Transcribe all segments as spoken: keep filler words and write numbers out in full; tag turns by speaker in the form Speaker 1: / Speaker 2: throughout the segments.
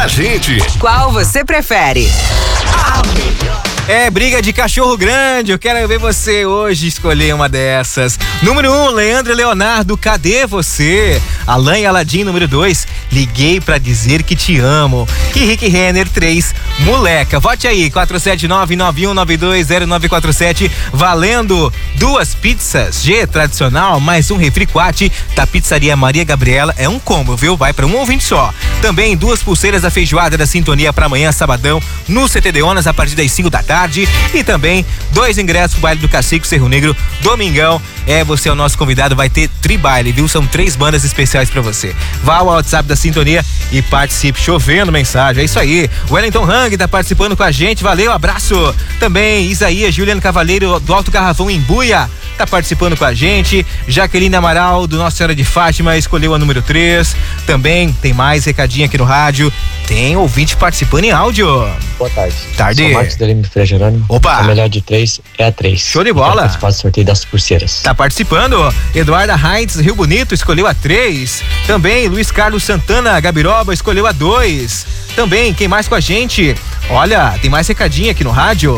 Speaker 1: A gente.
Speaker 2: Qual você prefere?
Speaker 1: A melhor.
Speaker 3: É briga de cachorro grande, eu quero ver você hoje escolher uma dessas. Número um, Leandro e Leonardo, cadê você? Alan e Aladim, número dois, liguei pra dizer que te amo. E Rick Renner, três, moleca. Vote aí, quatro sete nove nove um nove dois zero nove quatro sete, valendo duas pizzas G tradicional, mais um refri quate da Pizzaria Maria Gabriela. É um combo, viu? Vai pra um ouvinte só. Também duas pulseiras da feijoada da Sintonia pra amanhã, sabadão, no C T Deonas, a partir das cinco da tarde. E também dois ingressos pro baile do Cacique Cerro Negro, domingão. É, você é o nosso convidado, vai ter tribaile, viu? São três bandas especiais pra você. Vá ao WhatsApp da Sintonia e participe. Chovendo mensagem, é isso aí. O Wellington Hang tá participando com a gente, valeu, abraço. Também Isaías Juliano Cavaleiro do Alto Garrafão em Buia tá participando com a gente. Jaqueline Amaral do Nossa Senhora de Fátima escolheu a número três. Também tem mais recadinho aqui no rádio. Tem ouvinte participando em áudio.
Speaker 4: Boa tarde.
Speaker 3: Tarde.
Speaker 4: Sou Marcos Delime Freire Jerônimo.
Speaker 3: Opa.
Speaker 4: A melhor de três é a três.
Speaker 3: Show de bola.
Speaker 4: Participar do sorteio das pulseiras.
Speaker 3: Tá participando. Eduarda Heinz, Rio Bonito, escolheu a três. Também Luiz Carlos Santana, Gabiroba, escolheu a dois. Também, quem mais com a gente? Olha, tem mais recadinho aqui no rádio.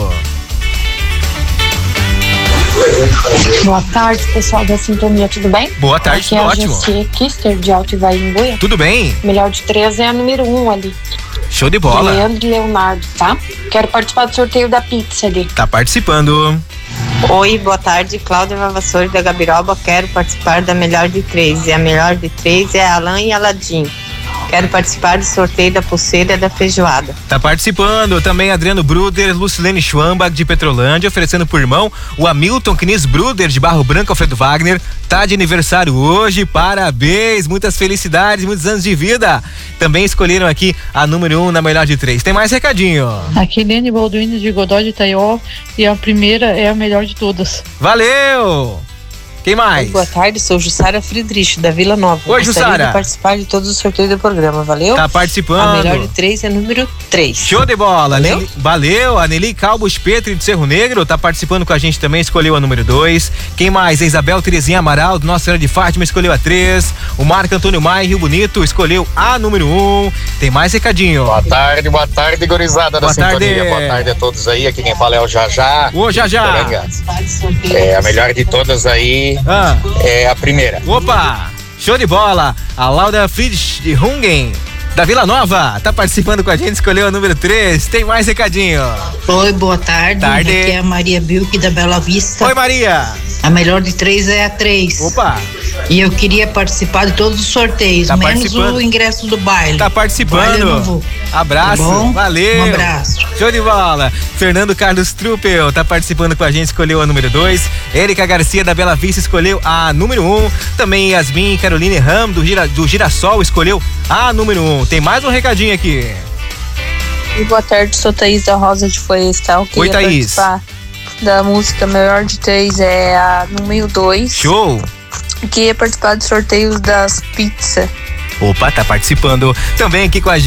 Speaker 5: Boa tarde, pessoal da Sintonia, tudo bem?
Speaker 3: Boa tarde,
Speaker 5: Aqui é a
Speaker 3: ótimo.
Speaker 5: Jessie Kister, de Alto Ivaimbuia.
Speaker 3: Tudo bem?
Speaker 5: Melhor de três é a número um ali.
Speaker 3: Show de bola.
Speaker 5: Leandro e Leonardo, tá? Quero participar do sorteio da pizza ali.
Speaker 3: Tá participando.
Speaker 6: Oi, boa tarde, Cláudia Vavassori da Gabiroba, quero participar da melhor de três. E a melhor de três é Alan e Aladim. Quero participar do sorteio da pulseira da feijoada.
Speaker 3: Tá participando também Adriano Bruder, Lucilene Schwambach de Petrolândia, oferecendo por irmão o Hamilton Knis Bruder de Barro Branco, Alfredo Wagner. Tá de aniversário hoje, parabéns, muitas felicidades, muitos anos de vida. Também escolheram aqui a número um na melhor de três. Tem mais recadinho.
Speaker 7: Aqui é Lene Balduino de Godó de Itaió e a primeira é a melhor de todas.
Speaker 3: Valeu! Quem mais?
Speaker 8: Boa tarde, sou Jussara Friedrich, da Vila Nova.
Speaker 3: Oi, Jussara.
Speaker 8: Gostaria de participar de todos os sorteios do programa, valeu?
Speaker 3: Tá participando.
Speaker 8: A melhor de três é número três.
Speaker 3: Show de bola.
Speaker 8: Valeu?
Speaker 3: Nelly, valeu. A Nelly Calbos Petri de Cerro Negro tá participando com a gente também, escolheu a número dois. Quem mais? A Isabel Terezinha Amaral, do Nossa Senhora de Fátima, escolheu a três. O Marco Antônio Maia, Rio Bonito, escolheu a número um. Tem mais recadinho.
Speaker 9: Boa tarde, boa tarde, gurizada da
Speaker 3: Boa
Speaker 9: Sintonia.
Speaker 3: tarde.
Speaker 9: Boa tarde a todos aí. Aqui quem fala é o Jajá.
Speaker 3: Ô, Jajá.
Speaker 9: É, a melhor de todas aí
Speaker 3: Ah.
Speaker 9: é a primeira.
Speaker 3: Opa! Show de bola! A Laura Friedrich de Hungen, da Vila Nova, tá participando com a gente, escolheu a número três. Tem mais recadinho.
Speaker 10: Oi, boa tarde.
Speaker 3: Tarde.
Speaker 10: Aqui é a Maria Bilk da Bela Vista.
Speaker 3: Oi, Maria.
Speaker 10: A melhor de três é a três.
Speaker 3: Opa!
Speaker 10: E eu queria participar de todos os sorteios,
Speaker 3: Tá
Speaker 10: menos
Speaker 3: participando.
Speaker 10: o ingresso do baile.
Speaker 3: Tá participando.
Speaker 10: Baile eu não vou.
Speaker 3: Abraço,
Speaker 10: Tá bom?
Speaker 3: valeu.
Speaker 10: Um abraço.
Speaker 3: Show de bola. Fernando Carlos Truppel tá participando com a gente, escolheu a número dois. Érica Garcia da Bela Vista escolheu a número um. Também Yasmin Caroline Ram do, Gira, do Girassol escolheu a número um. Tem mais um recadinho aqui.
Speaker 11: Boa tarde, sou Thaís da Rosa de Florestal.
Speaker 3: Oi, Thaís.
Speaker 11: Participar da música Melhor de Três é a número dois.
Speaker 3: Show.
Speaker 11: Queria participar dos sorteios das pizzas.
Speaker 3: Opa, tá participando também aqui com a gente.